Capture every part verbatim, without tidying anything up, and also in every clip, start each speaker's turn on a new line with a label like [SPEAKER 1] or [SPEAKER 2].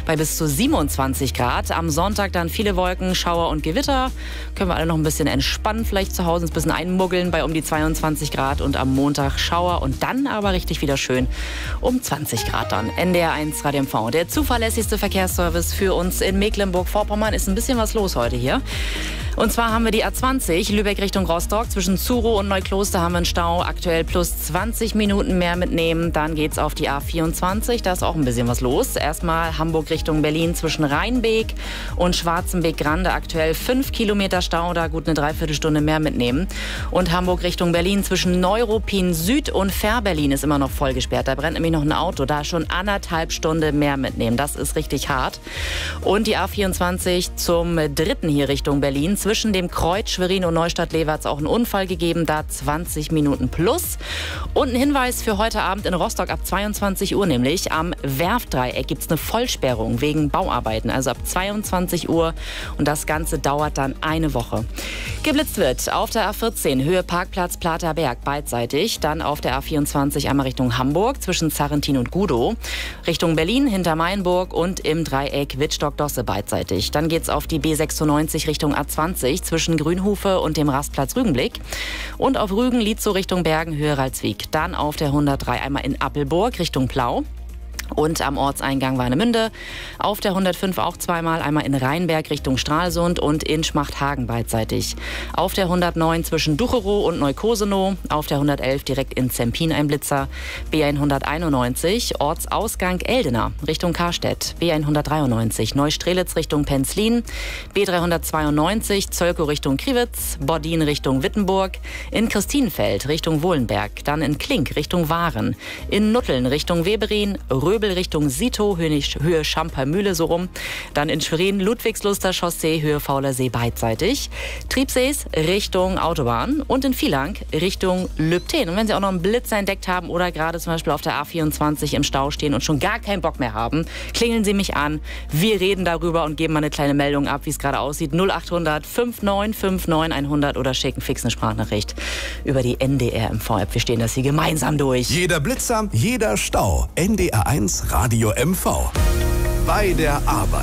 [SPEAKER 1] bei bis zu siebenundzwanzig Grad. Am Sonntag dann viele Wolken, Schauer und Gewitter. Können wir alle noch ein bisschen entspannen, vielleicht zu Hause ein bisschen einmuggeln bei um die zweiundzwanzig Grad. Und am Montag Schauer und dann aber richtig wieder schön um zwanzig Grad dann. N D R eins Radio M V. Der zuverlässigste Verkehrsservice für uns in Mecklenburg-Vorpommern. Ist ein bisschen was los heute hier. Und zwar haben wir die A zwanzig, Lübeck Richtung Rostock. Zwischen Zuro und Neukloster haben wir einen Stau. Aktuell plus zwanzig Minuten mehr mitnehmen. Dann geht's auf die A vierundzwanzig. Da ist auch ein bisschen was los. Erstmal Hamburg Richtung Berlin zwischen Rheinbeek und Schwarzenbeek-Grande. Aktuell fünf Kilometer Stau. Da gut eine Dreiviertelstunde mehr mitnehmen. Und Hamburg Richtung Berlin zwischen Neuruppin Süd und Fährberlin ist immer noch voll gesperrt. Da brennt nämlich noch ein Auto. Da schon anderthalb Stunden mehr mitnehmen. Das ist richtig hart. Und die A vierundzwanzig zum dritten hier Richtung Berlin. Zwischen dem Kreuz, Schwerin und Neustadt-Lever hat es auch einen Unfall gegeben, da zwanzig Minuten plus. Und ein Hinweis für heute Abend in Rostock ab zweiundzwanzig Uhr, nämlich am Werftdreieck gibt es eine Vollsperrung wegen Bauarbeiten, also ab zweiundzwanzig Uhr. Und das Ganze dauert dann eine Woche. Geblitzt wird auf der A vierzehn, Höhe Parkplatz Platerberg beidseitig. Dann auf der A vierundzwanzig einmal Richtung Hamburg zwischen Zarrentin und Gudow. Richtung Berlin hinter Mainburg und im Dreieck Wittstock-Dosse beidseitig. Dann geht es auf die B sechsundneunzig Richtung A zwanzig. Zwischen Grünhufe und dem Rastplatz Rügenblick. Und auf Rügen, Lietzow Richtung Bergen, Höhe Ralswiek. Dann auf der hundertdrei einmal in Appelburg Richtung Plau. Und am Ortseingang Warnemünde. Auf der hundertfünf auch zweimal, einmal in Rheinberg Richtung Stralsund und in Schmachthagen beidseitig. Auf der hundertneun zwischen Ducherow und Neukosenow. Auf der hundertelf direkt in Zempin ein Blitzer. B hunderteinundneunzig Ortsausgang Eldena Richtung Karstedt. B hundertdreiundneunzig Neustrelitz Richtung Penzlin. B dreihundertzweiundneunzig Zölkow Richtung Kriwitz. Bordin Richtung Wittenburg. In Christinenfeld Richtung Wohlenberg. Dann in Klink Richtung Waren. In Nutteln Richtung Weberin. Röbel Richtung Sito, Höhe Schampermühle so rum. Dann in Schwerin, Ludwigsluster Chaussee, Höhe Faulersee beidseitig. Triebsees Richtung Autobahn und in Vielang Richtung Lübten. Und wenn Sie auch noch einen Blitzer entdeckt haben oder gerade zum Beispiel auf der A vierundzwanzig im Stau stehen und schon gar keinen Bock mehr haben, klingeln Sie mich an. Wir reden darüber und geben mal eine kleine Meldung ab, wie es gerade aussieht. null achthundert neunundfünfzig neunundfünfzig hundert oder schicken fix eine Sprachnachricht über die N D R M V-App. Wir stehen das hier gemeinsam durch.
[SPEAKER 2] Jeder Blitzer, jeder Stau. N D R eins Radio M V. Bei der Arbeit.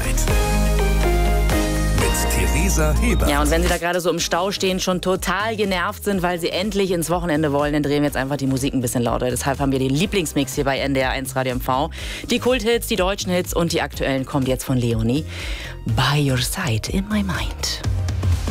[SPEAKER 2] Mit Theresa Hebert.
[SPEAKER 1] Ja, und wenn Sie da gerade so im Stau stehen, schon total genervt sind, weil Sie endlich ins Wochenende wollen, dann drehen wir jetzt einfach die Musik ein bisschen lauter. Deshalb haben wir den Lieblingsmix hier bei N D R eins Radio M V. Die Kulthits, die deutschen Hits und die aktuellen kommt jetzt von Leonie. By Your Side in My Mind.